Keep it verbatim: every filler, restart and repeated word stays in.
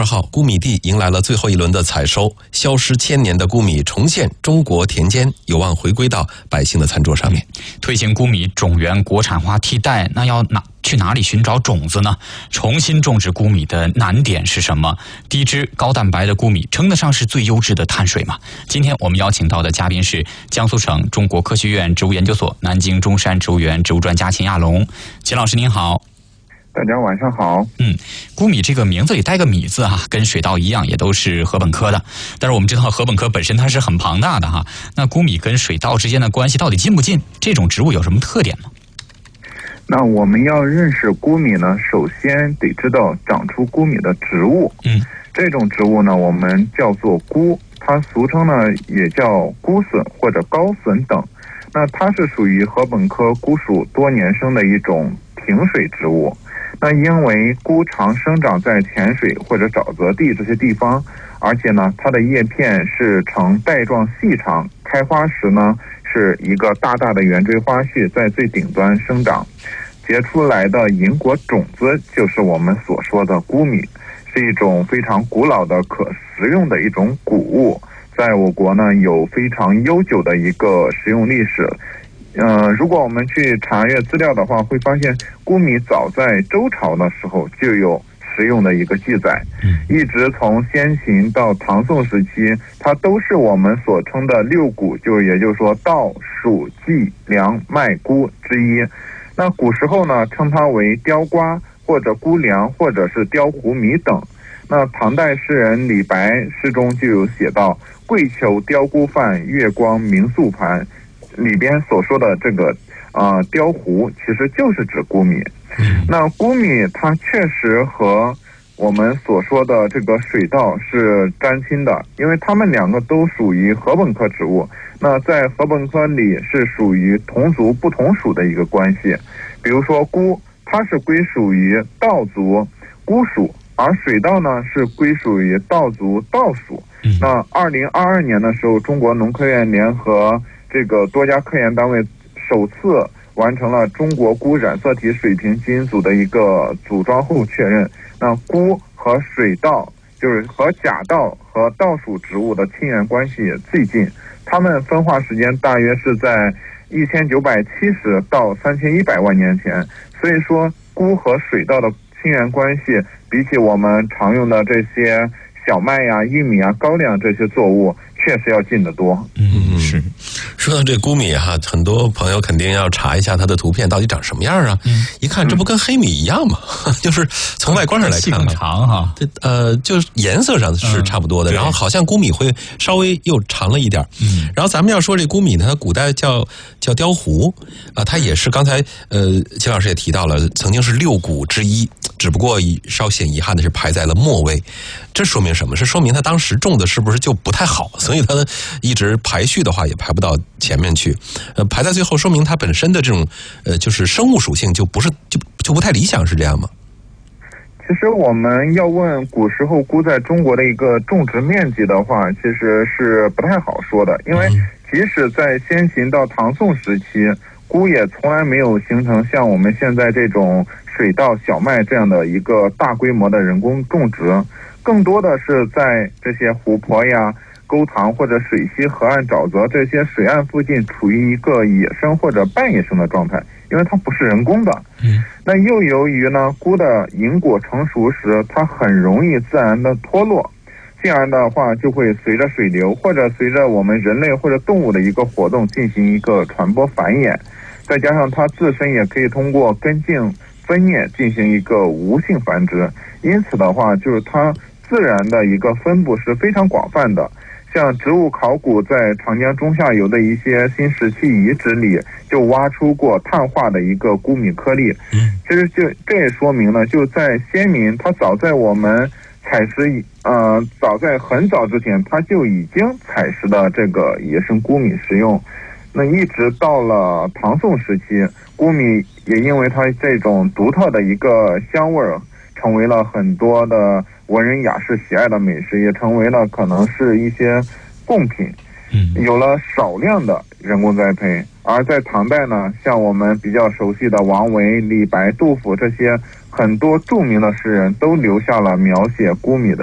二号，沽米地迎来了最后一轮的采收，消失千年的沽米重现中国田间，有望回归到百姓的餐桌上面。 推行沽米种源国产化替代，那要哪去哪里寻找种子呢？重新种植沽米的难点是什么？低脂高蛋白的沽米称得上是最优质的碳水吗？今天我们邀请到的嘉宾是江苏省中国科学院植物研究所南京中山植物园植物专家秦亚龙。秦老师您好。 大家晚上好。 嗯，沽米这个名字里带个米字哈、啊，跟水稻一样，也都是禾本科的。但是我们知道禾本科本身它是很庞大的哈。那沽米跟水稻之间的关系到底近不近？这种植物有什么特点吗？ 那我们要认识沽米呢，首先得知道长出沽米的植物。 嗯， 这种植物呢，我们叫做菇，它俗称呢也叫菇笋或者高笋等。那它是属于禾本科菇属多年生的一种挺水植物。那因为菇常生长在浅水或者沼泽地这些地方，而且呢，它的叶片是呈带状细长，开花时呢是一个大大的圆锥花序在最顶端生长，结出来的银果种子就是我们所说的沽米，是一种非常古老的可食用的一种谷物，在我国呢有非常悠久的一个食用历史。呃，如果我们去查阅资料的话，会发现沽米早在周朝的时候就有食用的一个记载，一直从先秦到唐宋时期，它都是我们所称的六谷，就也就是说稻、黍、稷、梁、麦、菇之一。那古时候呢，称它为雕瓜或者菇粮或者是雕糊米等。那唐代诗人李白诗中就有写到：桂求雕菇饭，月光明素盘。里边所说的这个呃雕糊其实就是指沽米。那沽米它确实和我们所说的这个水稻是沾亲的，因为它们两个都属于禾本科植物。那在禾本科里是属于同族不同属的一个关系。比如说菇，它是归属于稻族菇属，而水稻呢是归属于稻族稻属。那二零二二年的时候，中国农科院联合这个多家科研单位首次完成了中国菇染色体水平基因组的一个组装后确认，那菇和水稻就是和甲稻和稻属植物的亲缘关系最近，它们分化时间大约是在一千九百七十到三千一百万年前，所以说菇和水稻的亲缘关系比起我们常用的这些小麦呀、玉米啊、高粱这些作物确实要近得多。 嗯，是。说到这沽米哈，很多朋友肯定要查一下它的图片到底长什么样啊？嗯、一看这不跟黑米一样吗？就是从外观上来看， 细长哈， 这呃，就是颜色上是差不多的，嗯、然后好像沽米会稍微又长了一点。嗯，然后咱们要说这沽米呢，它古代叫叫雕糊啊、呃，它也是刚才呃秦老师也提到了，曾经是六谷之一，只不过稍显遗憾的是排在了末位。这说明什么？是说明它当时种的是不是就不太好，所以它一直排序的话也排不到前面去，呃，排在最后，说明它本身的这种呃，就是生物属性就不是就就不太理想，是这样吗？ 其实我们要问古时候菇在中国的一个种植面积的话，其实是不太好说的，因为即使在先秦到唐宋时期，菇也从来没有形成像我们现在这种水稻、小麦这样的一个大规模的人工种植，更多的是在这些湖泊呀、沟塘或者水溪、河岸、沼泽这些水岸附近处于一个野生或者半野生的状态，因为它不是人工的。嗯，那又由于呢，菇的银果成熟时，它很容易自然的脱落，进而的话就会随着水流或者随着我们人类或者动物的一个活动进行一个传播繁衍，再加上它自身也可以通过根茎分蘖进行一个无性繁殖，因此的话就是它自然的一个分布是非常广泛的。像植物考古在长江中下游的一些新石器遗址里就挖出过碳化的一个沽米颗粒。其实就这也说明了，就在先民他早在我们采食呃早在很早之前他就已经采食的这个野生沽米食用。那一直到了唐宋时期，沽米也因为它这种独特的一个香味儿，成为了很多的文人雅士喜爱的美食，也成为了可能是一些贡品，有了少量的人工栽培。而在唐代呢，像我们比较熟悉的王维、李白、杜甫这些很多著名的诗人都留下了描写沽米的